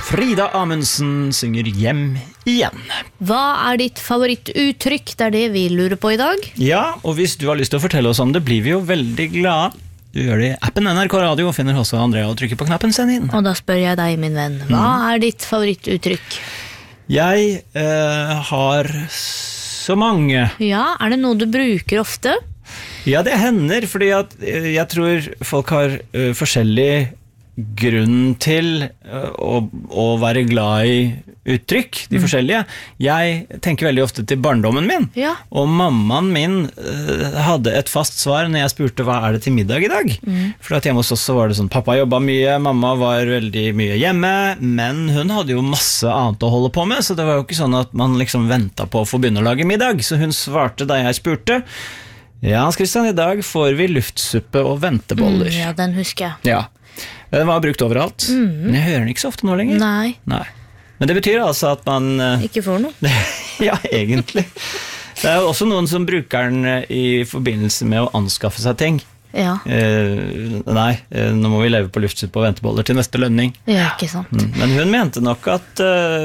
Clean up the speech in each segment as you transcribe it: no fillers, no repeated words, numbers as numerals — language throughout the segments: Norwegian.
Frida Amundsen synger hjem igjen. Hva ditt favorittuttrykk? Det det vi lurer på i dag. Ja, og hvis du har lyst til å fortelle oss om det, blir vi jo veldig glad. Du gjør det i appen NRK Radio og finner også Andrea og trykker på knappen send inn. Og da spør jeg deg, min venn, hva ditt favorittuttrykk? Jeg har så mange. Ja, det noe du bruker ofte? Ja, det hender, fordi at jeg tror folk har forskjellig grunn til å være glad i uttrykk, de forskjellige. Jeg tenker veldig ofte til barndommen min, og mammaen min hadde et fast svar når jeg spurte hva det til middag i dag. For at hjemme hos oss så var det sånn, pappa jobbet mye, mamma var veldig mye hjemme, men hun hadde jo masse annet å holde på med, så det var jo ikke sånn at man liksom ventet på å få begynne å lage middag, så hun svarte da jeg spurte, ja, Hans Christian, i dag får vi luftsuppe og venteboller. Ja, den husker jeg. Ja, den var brukt overalt, men jeg hører den ikke så ofte nå lenger. Nei. Men det betyr altså at man ikke får noe. Ja, egentlig. Det jo også noen som bruker den i forbindelse med å anskaffe seg ting. Ja. Nei, nå må vi leve på luftsuppe og venteboller til neste lønning. Ja, ikke sant. Men hun mente nok at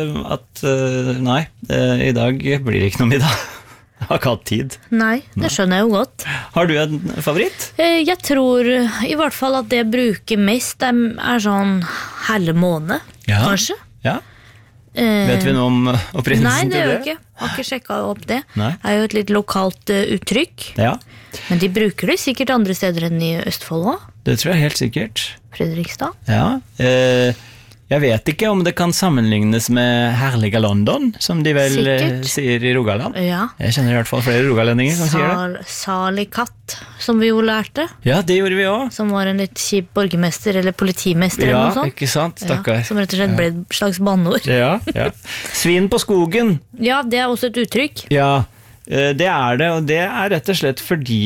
nei, i dag blir det ikke noe middag. Jeg har ikke hatt tid. Nei, det skjønner jeg jo godt. Har du en favoritt? Jeg tror i hvert fall at det jeg bruker mest sånn halve måned, kanskje. Ja. Vet vi noe om opprinnelsen til det? Nei, det gjør jeg ikke. Jeg har ikke sjekket opp det. Nei. Det jo et litt lokalt uttrykk. Ja. Men de bruker det sikkert andre steder enn i Østfold også. Det tror jeg helt sikkert. Fredrikstad. Ja, jeg vet ikke om det kan sammenlignes med herlige London, som de vel sier i Rogaland. Ja. Jeg kjenner i hvert fall flere rogalendinger som sier det. Salig katt, som vi jo lærte. Ja, det gjorde vi også. Som var en litt kjip borgermester, eller politimester, eller noe sånt. Ja, ikke sant, stakkar. Som rett og slett ble et slags banneord. Ja. Svin på skogen. Ja, det også et uttrykk. Ja, det det, og det rett og slett fordi